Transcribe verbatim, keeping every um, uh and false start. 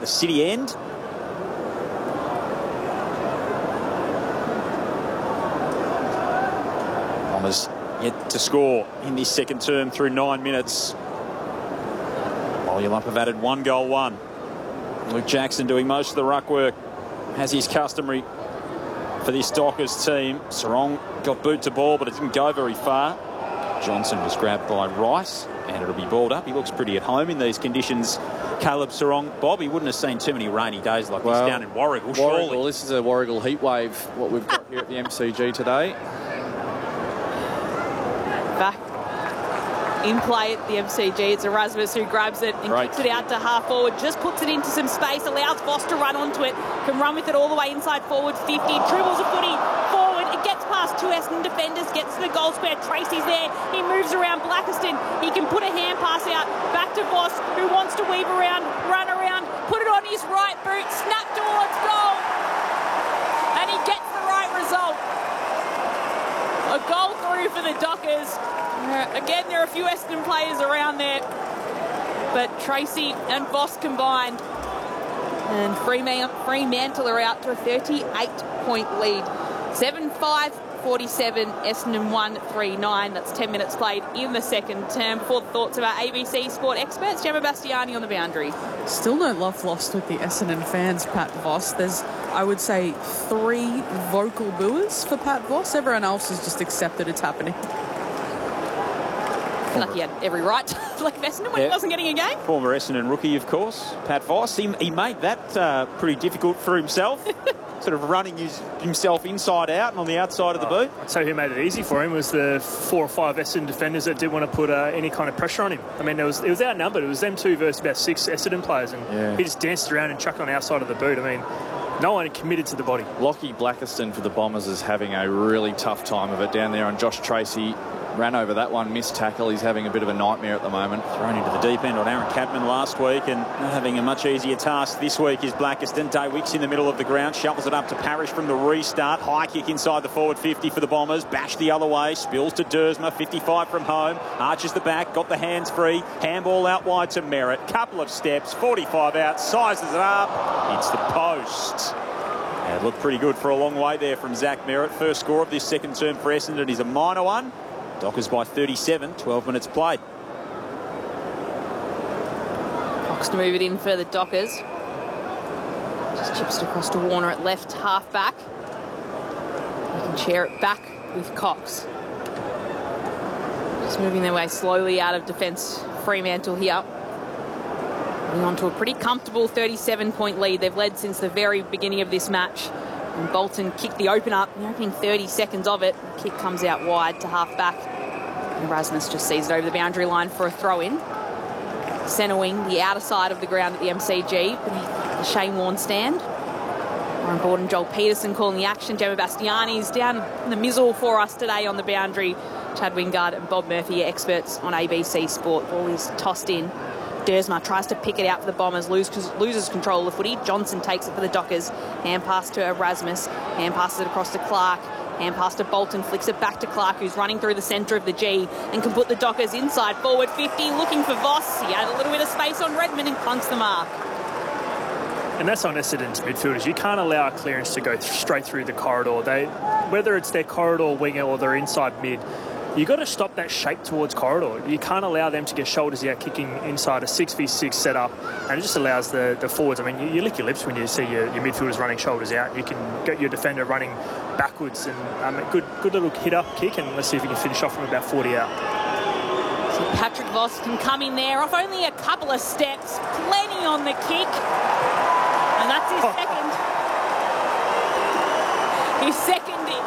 the city end. Bombers yet to score in this second term through nine minutes. Molyalump have added one goal, one. Luke Jackson doing most of the ruck work, as is customary for this Dockers team. Sarong got boot to ball, but it didn't go very far. Johnson was grabbed by Rice, and it'll be balled up. He looks pretty at home in these conditions. Caleb Sarong. Bob, he wouldn't have seen too many rainy days like well, this down in Warragul, Warragul, surely. this is a Warragul heat wave, what we've got here at the M C G today. Back in play at the M C G. It's Erasmus who grabs it and Great. kicks it out to half forward. Just puts it into some space, allows Voss to run onto it. Can run with it all the way inside forward fifty. Dribbles a footy forward. It gets past two Essendon defenders. Gets to the goal square. Tracy's there. He moves around Blackiston. He can put a hand pass out. Back to Voss, who wants to weave around, run around, put it on his right boot, snap towards goal. And he gets the right result. A goal through for the Dockers. Uh, again, there are a few Essendon players around there, but Tracy and Voss combined, and Fremantle, Fremantle are out to a thirty-eight point lead. seven five forty-seven, Essendon one three nine. That's ten minutes played in the second term. Before the thoughts of our A B C Sport experts, Gemma Bastiani on the boundary. Still no love lost with the Essendon fans, Pat Voss. There's, I would say, three vocal booers for Pat Voss. Everyone else has just accepted it's happening. Like he had every right to like Essendon when Yeah. he wasn't getting a game. Former Essendon rookie, of course, Pat Voss. He, he made that uh, pretty difficult for himself, sort of running his, himself inside out and on the outside of the boot. I'd say who made it easy for him was the four or five Essendon defenders that didn't want to put uh, any kind of pressure on him. I mean, it was, it was outnumbered. It was them two versus about six Essendon players, and Yeah. he just danced around and chucked on our side of the boot. I mean, no one committed to the body. Lockie Blackiston for the Bombers is having a really tough time of it down there, and Josh Tracy ran over that one, missed tackle. He's having a bit of a nightmare at the moment. Thrown into the deep end on Aaron Catman last week, and not having a much easier task this week is Blackiston. Daywicks in the middle of the ground, shovels it up to Parrish from the restart. High kick inside the forward fifty for the Bombers. Bash the other way, spills to Dersma, fifty-five from home. Arches the back, got the hands free. Handball out wide to Merritt. Couple of steps, forty-five out, sizes it up. Hits the post. Yeah, it looked pretty good for a long way there from Zach Merritt. First score of this second term for Essendon is a minor one. Dockers by thirty-seven, twelve minutes played. Fox to move it in for the Dockers. Just chips it across to Warner at left half back. He can share it back with Cox. Just moving their way slowly out of defence. Fremantle here. Moving on to a pretty comfortable thirty-seven point lead. They've led since the very beginning of this match. And Bolton kicked the open up, the opening thirty seconds of it. The kick comes out wide to half back. And Erasmus just sees it over the boundary line for a throw in. Centre wing, the outer side of the ground at the M C G, beneath the Shane Warne stand. Warren Borden, Joel Peterson calling the action. Gemma Bastiani's down in the mizzle for us today on the boundary. Chad Wingard and Bob Murphy, experts on A B C Sport. Ball is tossed in. Dersma tries to pick it out for the Bombers, loses, loses control of the footy. Johnson takes it for the Dockers. Hand pass to Erasmus. Hand passes it across to Clark. Hand pass to Bolton, flicks it back to Clark, who's running through the centre of the G and can put the Dockers inside. Forward fifty, looking for Voss. He had a little bit of space on Redmond and clunks the mark. And that's on Essendon's midfielders. You can't allow a clearance to go th- straight through the corridor. They, whether it's their corridor winger or their inside mid, you've got to stop that shape towards corridor. You can't allow them to get shoulders out kicking inside a six v six setup, and it just allows the, the forwards. I mean, you, you lick your lips when you see your, your midfielders running shoulders out. You can get your defender running backwards, and um, a good good little hit-up kick, and let's see if he can finish off from about forty out. So Patrick Voss can come in there off only a couple of steps, plenty on the kick, and that's his second. His second